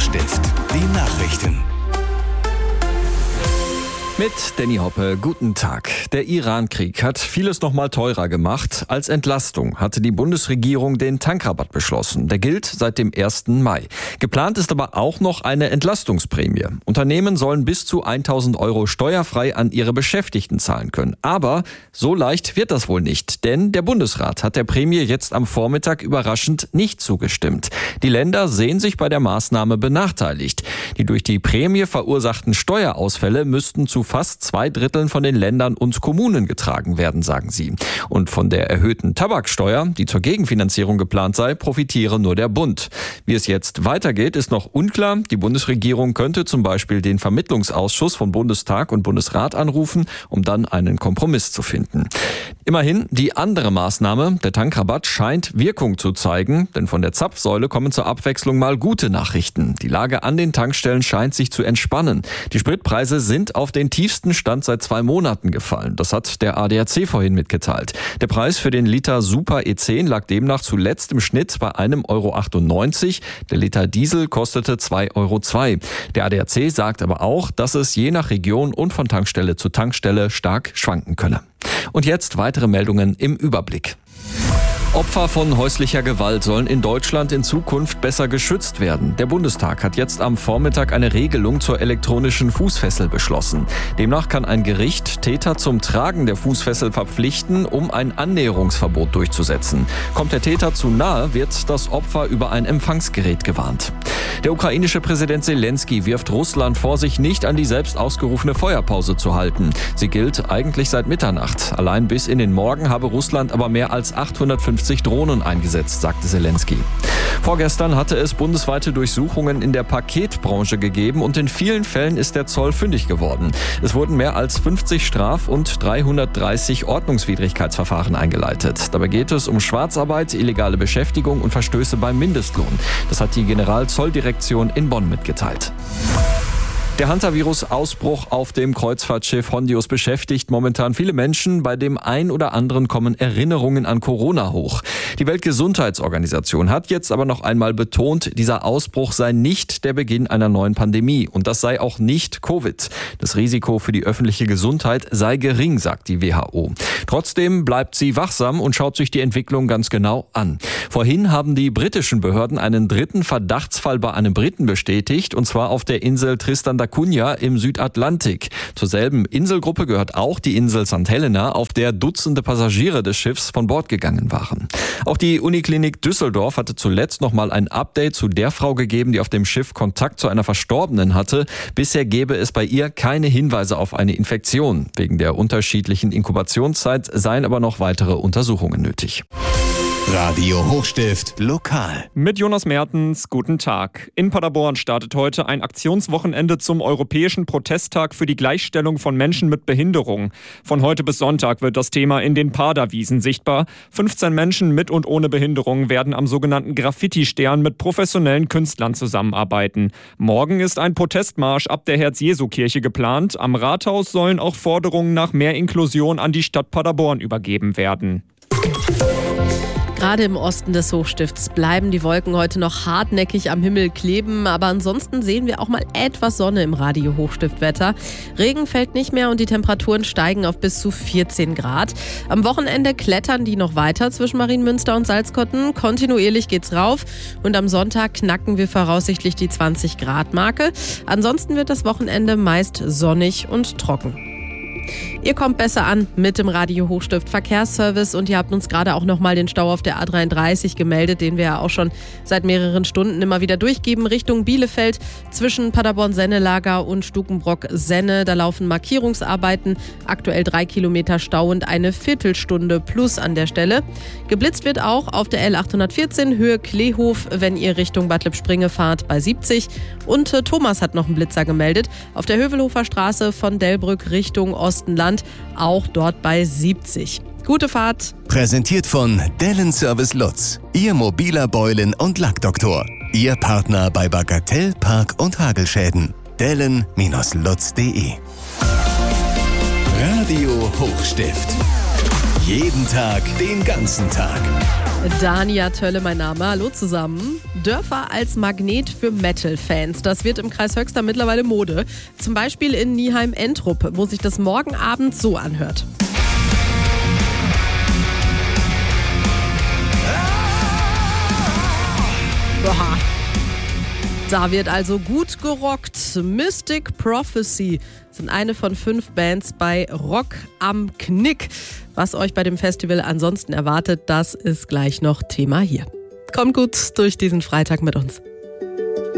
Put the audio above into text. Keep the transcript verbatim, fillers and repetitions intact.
Hochstift, die Nachrichten. Mit Danny Hoppe, guten Tag. Der Iran-Krieg hat vieles noch mal teurer gemacht. Als Entlastung hatte die Bundesregierung den Tankrabatt beschlossen. Der gilt seit dem ersten Mai. Geplant ist aber auch noch eine Entlastungsprämie. Unternehmen sollen bis zu tausend Euro steuerfrei an ihre Beschäftigten zahlen können. Aber so leicht wird das wohl nicht, denn der Bundesrat hat der Prämie jetzt am Vormittag überraschend nicht zugestimmt. Die Länder sehen sich bei der Maßnahme benachteiligt. Die durch die Prämie verursachten Steuerausfälle müssten zu fast zwei Dritteln von den Ländern und Kommunen getragen werden, sagen sie. Und von der erhöhten Tabaksteuer, die zur Gegenfinanzierung geplant sei, profitiere nur der Bund. Wie es jetzt weitergeht, ist noch unklar. Die Bundesregierung könnte zum Beispiel den Vermittlungsausschuss von Bundestag und Bundesrat anrufen, um dann einen Kompromiss zu finden. Immerhin, die andere Maßnahme, der Tankrabatt, scheint Wirkung zu zeigen, denn von der Zapfsäule kommen zur Abwechslung mal gute Nachrichten. Die Lage an den Tankstellen scheint sich zu entspannen. Die Spritpreise sind auf den tiefsten Stand seit zwei Monaten gefallen. Das hat der A D A C vorhin mitgeteilt. Der Preis für den Liter Super E zehn lag demnach zuletzt im Schnitt bei einem Euro achtundneunzig. Der Liter Diesel kostete zwei Euro zwei. Der A D A C sagt aber auch, dass es je nach Region und von Tankstelle zu Tankstelle stark schwanken könne. Und jetzt weitere Meldungen im Überblick. Opfer von häuslicher Gewalt sollen in Deutschland in Zukunft besser geschützt werden. Der Bundestag hat jetzt am Vormittag eine Regelung zur elektronischen Fußfessel beschlossen. Demnach kann ein Gericht Täter zum Tragen der Fußfessel verpflichten, um ein Annäherungsverbot durchzusetzen. Kommt der Täter zu nahe, wird das Opfer über ein Empfangsgerät gewarnt. Der ukrainische Präsident Zelensky wirft Russland vor, sich nicht an die selbst ausgerufene Feuerpause zu halten. Sie gilt eigentlich seit Mitternacht. Allein bis in den Morgen habe Russland aber mehr als achthundertfünfzig Drohnen eingesetzt, sagte Zelensky. Vorgestern hatte es bundesweite Durchsuchungen in der Paketbranche gegeben und in vielen Fällen ist der Zoll fündig geworden. Es wurden mehr als fünfzig Straf- und dreihundertdreißig Ordnungswidrigkeitsverfahren eingeleitet. Dabei geht es um Schwarzarbeit, illegale Beschäftigung und Verstöße beim Mindestlohn. Das hat die Generalzolldirektion in Bonn mitgeteilt. Der Hantavirus-Ausbruch auf dem Kreuzfahrtschiff Hondius beschäftigt momentan viele Menschen. Bei dem ein oder anderen kommen Erinnerungen an Corona hoch. Die Weltgesundheitsorganisation hat jetzt aber noch einmal betont, dieser Ausbruch sei nicht der Beginn einer neuen Pandemie. Und das sei auch nicht Covid. Das Risiko für die öffentliche Gesundheit sei gering, sagt die W H O. Trotzdem bleibt sie wachsam und schaut sich die Entwicklung ganz genau an. Vorhin haben die britischen Behörden einen dritten Verdachtsfall bei einem Briten bestätigt, und zwar auf der Insel Tristan da Cunha im Südatlantik. Zur selben Inselgruppe gehört auch die Insel Sankt Helena, auf der Dutzende Passagiere des Schiffs von Bord gegangen waren. Auch die Uniklinik Düsseldorf hatte zuletzt noch mal ein Update zu der Frau gegeben, die auf dem Schiff Kontakt zu einer Verstorbenen hatte. Bisher gäbe es bei ihr keine Hinweise auf eine Infektion. Wegen der unterschiedlichen Inkubationszeit seien aber noch weitere Untersuchungen nötig. Radio Hochstift lokal. Mit Jonas Mertens, guten Tag. In Paderborn startet heute ein Aktionswochenende zum Europäischen Protesttag für die Gleichstellung von Menschen mit Behinderung. Von heute bis Sonntag wird das Thema in den Paderwiesen sichtbar. fünfzehn Menschen mit und ohne Behinderung werden am sogenannten Graffiti-Stern mit professionellen Künstlern zusammenarbeiten. Morgen ist ein Protestmarsch ab der Herz-Jesu-Kirche geplant. Am Rathaus sollen auch Forderungen nach mehr Inklusion an die Stadt Paderborn übergeben werden. Gerade im Osten des Hochstifts bleiben die Wolken heute noch hartnäckig am Himmel kleben, aber ansonsten sehen wir auch mal etwas Sonne im Radio Hochstiftwetter. Regen fällt nicht mehr und die Temperaturen steigen auf bis zu vierzehn Grad. Am Wochenende klettern die noch weiter zwischen Marienmünster und Salzkotten. Kontinuierlich geht's rauf und am Sonntag knacken wir voraussichtlich die zwanzig Grad Marke. Ansonsten wird das Wochenende meist sonnig und trocken. Ihr kommt besser an mit dem Radio Hochstift Verkehrsservice und ihr habt uns gerade auch nochmal den Stau auf der A dreiunddreißig gemeldet, den wir ja auch schon seit mehreren Stunden immer wieder durchgeben, Richtung Bielefeld zwischen Paderborn-Sennelager und Stukenbrock-Senne. Da laufen Markierungsarbeiten, aktuell drei Kilometer Stau und eine Viertelstunde plus an der Stelle. Geblitzt wird auch auf der L achthundertvierzehn Höhe Kleehof, wenn ihr Richtung Bad Lippspringe fahrt, bei siebzig. Und äh, Thomas hat noch einen Blitzer gemeldet auf der Hövelhofer Straße von Delbrück Richtung Ostenland, auch dort bei siebzig. Gute Fahrt. Präsentiert von Dellen Service Lutz, Ihr mobiler Beulen- und Lackdoktor. Ihr Partner bei Bagatell, Park- und Hagelschäden. Dellen Lutz punkt de. Radio Hochstift. Jeden Tag, den ganzen Tag. Dania Tölle, mein Name. Hallo zusammen. Dörfer als Magnet für Metal-Fans. Das wird im Kreis Höxter mittlerweile Mode. Zum Beispiel in Nieheim-Entrup, wo sich das morgen Abend so anhört. Boah. Da wird also gut gerockt. Mystic Prophecy sind eine von fünf Bands bei Rock am Knick. Was euch bei dem Festival ansonsten erwartet, das ist gleich noch Thema hier. Kommt gut durch diesen Freitag mit uns.